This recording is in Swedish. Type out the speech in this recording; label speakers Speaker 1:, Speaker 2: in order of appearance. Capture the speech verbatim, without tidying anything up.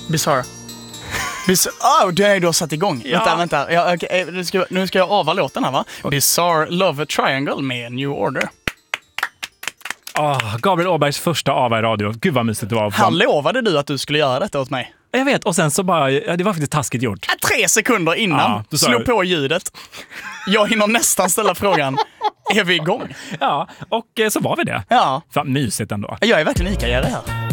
Speaker 1: Bizarre. Bizarre. Oh, det är du har satt igång.
Speaker 2: Ja.
Speaker 1: Vänta, vänta. Ja, okay. nu, ska, nu ska jag ava låten här, va? Bizarre Love Triangle med New Order.
Speaker 2: Oh, Gabriel Åbergs första ava i radio. Gud vad mysigt det var.
Speaker 1: Här lovade du att du skulle göra detta åt mig.
Speaker 2: Jag vet, och sen så bara, ja, det var faktiskt taskigt gjort.
Speaker 1: Tre sekunder innan,
Speaker 2: Ja,
Speaker 1: slå på ljudet. Jag hinner nästan ställa frågan, är vi igång?
Speaker 2: Ja, och eh, så var vi det.
Speaker 1: Ja.
Speaker 2: Fan, mysigt ändå.
Speaker 1: Jag är verkligen Ica-Jerry här.